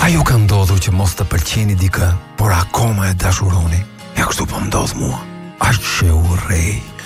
ju ka ndodhur që mos të pëlqeni dikë, por akoma e dashuroni? Ja kështu po ndodh mua. Aq që urrej.